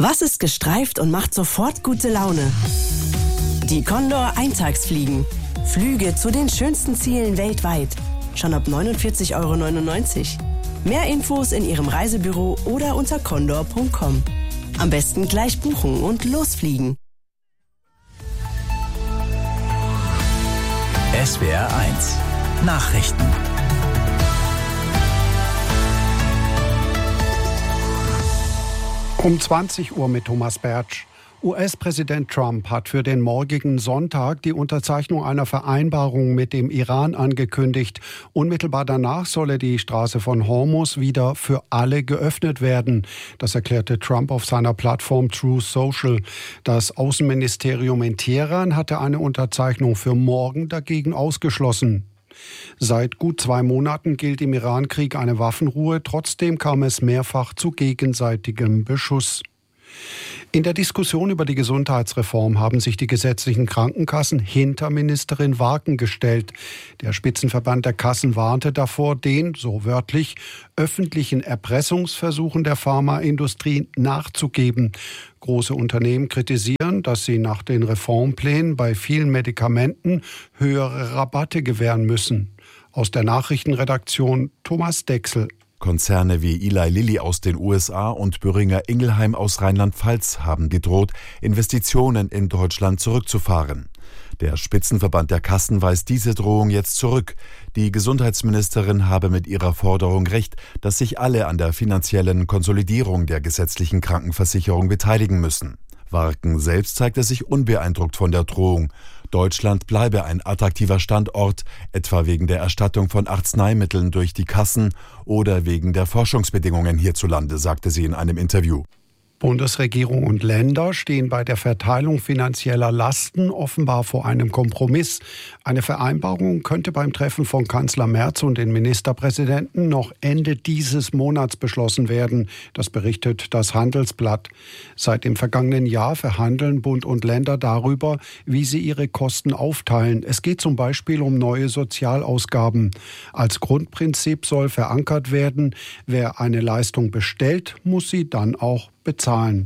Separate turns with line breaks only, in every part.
Was ist gestreift und macht sofort gute Laune? Die Condor Eintagsfliegen. Flüge zu den schönsten Zielen weltweit. Schon ab 49,99 €. Mehr Infos in Ihrem Reisebüro oder unter condor.com. Am besten gleich buchen und losfliegen.
SWR 1 Nachrichten.
Um 20 Uhr mit Thomas Bertsch. US-Präsident Trump hat für den morgigen Sonntag die Unterzeichnung einer Vereinbarung mit dem Iran angekündigt. Unmittelbar danach solle die Straße von Hormuz wieder für alle geöffnet werden. Das erklärte Trump auf seiner Plattform Truth Social. Das Außenministerium in Teheran hatte eine Unterzeichnung für morgen dagegen ausgeschlossen. Seit gut 2 Monaten gilt im Iran-Krieg eine Waffenruhe. Trotzdem kam es mehrfach zu gegenseitigem Beschuss. In der Diskussion über die Gesundheitsreform haben sich die gesetzlichen Krankenkassen hinter Ministerin Warken gestellt. Der Spitzenverband der Kassen warnte davor, den, so wörtlich, öffentlichen Erpressungsversuchen der Pharmaindustrie nachzugeben. Große Unternehmen kritisieren, dass sie nach den Reformplänen bei vielen Medikamenten höhere Rabatte gewähren müssen. Aus der Nachrichtenredaktion Thomas Dexel.
Konzerne wie Eli Lilly aus den USA und Boehringer Ingelheim aus Rheinland-Pfalz haben gedroht, Investitionen in Deutschland zurückzufahren. Der Spitzenverband der Kassen weist diese Drohung jetzt zurück. Die Gesundheitsministerin habe mit ihrer Forderung recht, dass sich alle an der finanziellen Konsolidierung der gesetzlichen Krankenversicherung beteiligen müssen. Warken selbst zeigte sich unbeeindruckt von der Drohung. Deutschland bleibe ein attraktiver Standort, etwa wegen der Erstattung von Arzneimitteln durch die Kassen oder wegen der Forschungsbedingungen hierzulande, sagte sie in einem Interview.
Bundesregierung und Länder stehen bei der Verteilung finanzieller Lasten offenbar vor einem Kompromiss. Eine Vereinbarung könnte beim Treffen von Kanzler Merz und den Ministerpräsidenten noch Ende dieses Monats beschlossen werden. Das berichtet das Handelsblatt. Seit dem vergangenen Jahr verhandeln Bund und Länder darüber, wie sie ihre Kosten aufteilen. Es geht zum Beispiel um neue Sozialausgaben. Als Grundprinzip soll verankert werden, wer eine Leistung bestellt, muss sie dann auch bezahlen.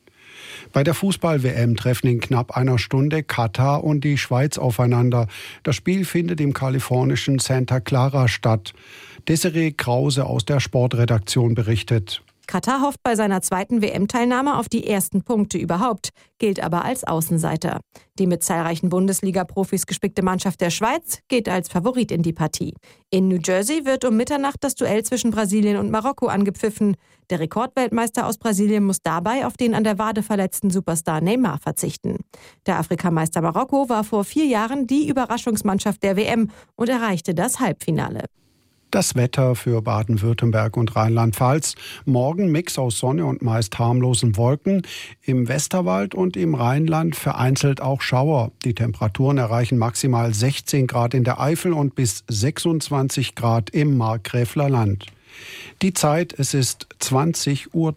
Bei der Fußball-WM treffen in knapp einer Stunde Katar und die Schweiz aufeinander. Das Spiel findet im kalifornischen Santa Clara statt. Desiree Krause aus der Sportredaktion berichtet.
Katar hofft bei seiner zweiten WM-Teilnahme auf die ersten Punkte überhaupt, gilt aber als Außenseiter. Die mit zahlreichen Bundesliga-Profis gespickte Mannschaft der Schweiz geht als Favorit in die Partie. In New Jersey wird um Mitternacht das Duell zwischen Brasilien und Marokko angepfiffen. Der Rekordweltmeister aus Brasilien muss dabei auf den an der Wade verletzten Superstar Neymar verzichten. Der Afrikameister Marokko war vor 4 Jahren die Überraschungsmannschaft der WM und erreichte das Halbfinale.
Das Wetter für Baden-Württemberg und Rheinland-Pfalz. Morgen Mix aus Sonne und meist harmlosen Wolken. Im Westerwald und im Rheinland vereinzelt auch Schauer. Die Temperaturen erreichen maximal 16 Grad in der Eifel und bis 26 Grad im Markgräfler Land. Die Zeit, es ist 20:03 Uhr.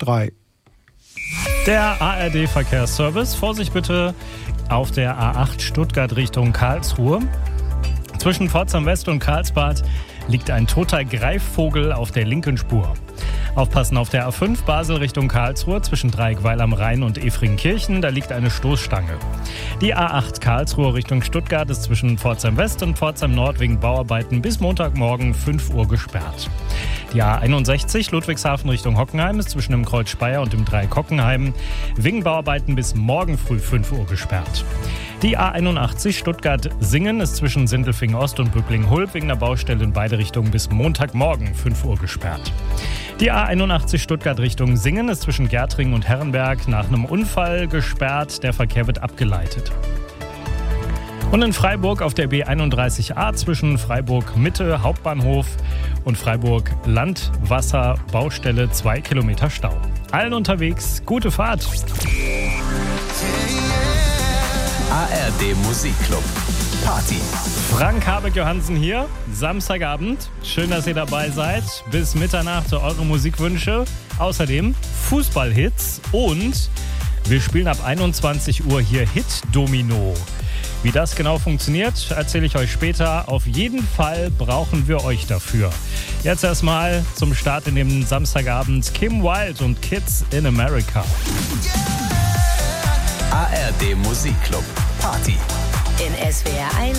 Der ARD-Verkehrsservice. Vorsicht bitte auf der A8 Stuttgart Richtung Karlsruhe. Zwischen Pforzheim West und Karlsbad liegt ein toter Greifvogel auf der linken Spur. Aufpassen auf der A5 Basel Richtung Karlsruhe zwischen Dreieckweil am Rhein und Efringkirchen, da liegt eine Stoßstange. Die A8 Karlsruhe Richtung Stuttgart ist zwischen Pforzheim West und Pforzheim Nord wegen Bauarbeiten bis Montagmorgen 5 Uhr gesperrt. Die A61 Ludwigshafen Richtung Hockenheim ist zwischen dem Kreuz Speyer und dem Dreieck Hockenheim wegen Bauarbeiten bis morgen früh 5 Uhr gesperrt. Die A81 Stuttgart-Singen ist zwischen Sindelfingen Ost und Bückling-Hulb wegen der Baustelle in beide Richtungen bis Montagmorgen 5 Uhr gesperrt. Die A81 Stuttgart Richtung Singen ist zwischen Gärtringen und Herrenberg nach einem Unfall gesperrt. Der Verkehr wird abgeleitet. Und in Freiburg auf der B31a zwischen Freiburg Mitte Hauptbahnhof und Freiburg Landwasser Baustelle 2 Kilometer Stau. Allen unterwegs, gute Fahrt!
ARD Musikclub. Party.
Frank Habeck-Johansen hier, Samstagabend. Schön, dass ihr dabei seid. Bis Mitternacht eure Musikwünsche. Außerdem Fußballhits und wir spielen ab 21 Uhr hier Hit Domino. Wie das genau funktioniert, erzähle ich euch später. Auf jeden Fall brauchen wir euch dafür. Jetzt erstmal zum Start in den Samstagabend Kim Wilde und Kids in America.
ARD Musikclub. Party.
In SWR 1